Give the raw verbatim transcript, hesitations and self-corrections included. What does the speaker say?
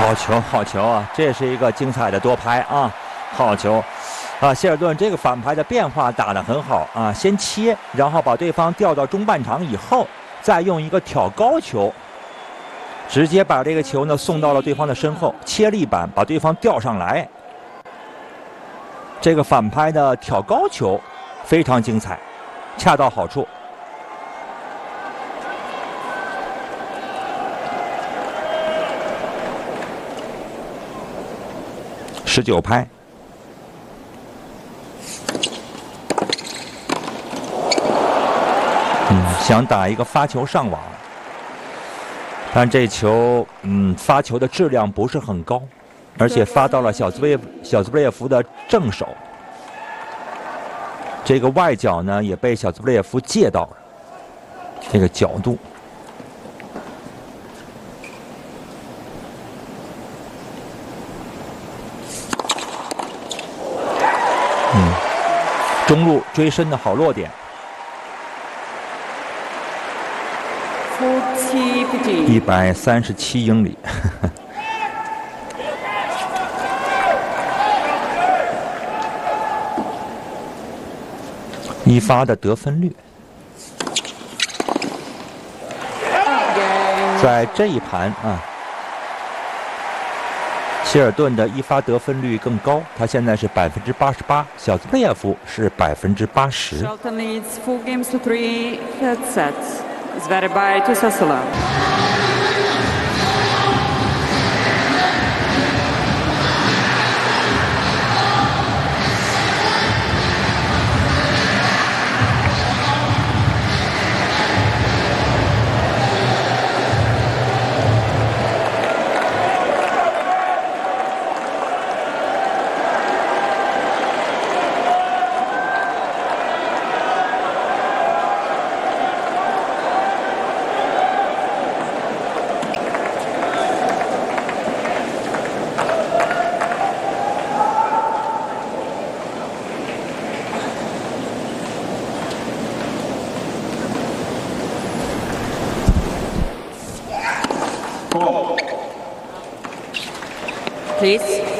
好球，好球啊！这是一个精彩的多拍啊，好球啊！希尔顿这个反拍的变化打得很好啊，先切，然后把对方调到中半场以后，再用一个挑高球，直接把这个球呢送到了对方的身后，切力板把对方调上来。这个反拍的挑高球非常精彩，恰到好处。十九拍，嗯，想打一个发球上网，但这球，嗯，发球的质量不是很高，而且发到了小兹维小兹布列夫的正手，这个外角呢也被小兹布列夫借到了，这个角度。嗯，中路追身的好落点，一百三十七英里。一发的得分率，在这一盘啊。希尔顿的一发得分率更高，他现在是百分之八十八，小兹布列夫是百分之八十。 Shelton leads four games to three. Third set. Zverev to Sasula. Please.